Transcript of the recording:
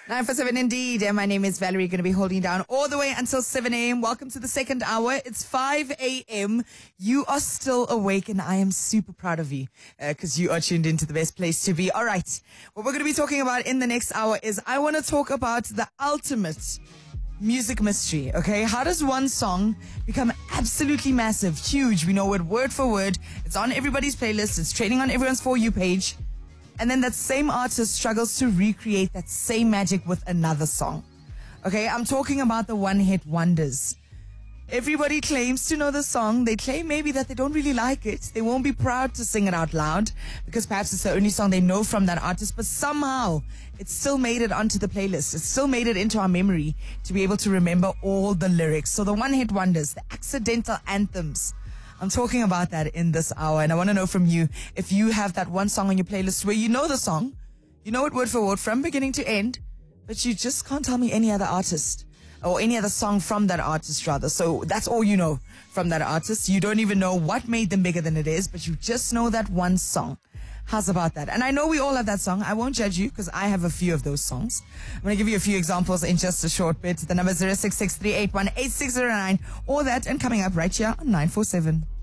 947 indeed. And my name is Valerie. Going to be holding down all the way until 7 a.m. Welcome to the second hour. It's 5 a.m. You are still awake and I am super proud of you because you are tuned into the best place to be. All right. What we're going to be talking about in the next hour is I want to talk about the ultimate music mystery. Okay. How does one song become absolutely massive, huge? We know it word for word. It's on everybody's playlist. It's trending on everyone's For You page. And then that same artist struggles to recreate that same magic with another song. Okay, I'm talking about the one-hit wonders. Everybody claims to know the song. They claim maybe that they don't really like it. They won't be proud to sing it out loud because perhaps it's the only song they know from that artist. But somehow it still made it onto the playlist. It still made it into our memory to be able to remember all the lyrics. So the one-hit wonders, the accidental anthems. I'm talking about that in this hour, and I want to know from you if you have that one song on your playlist where you know the song, you know it word for word from beginning to end, but you just can't tell me any other artist or any other song from that artist rather. So that's all you know from that artist. You don't even know what made them bigger than it is, but you just know that one song. How's about that? And I know we all have that song. I won't judge you because I have a few of those songs. I'm going to give you a few examples in just a short bit. The number is 0663818609. All that and coming up right here on 947.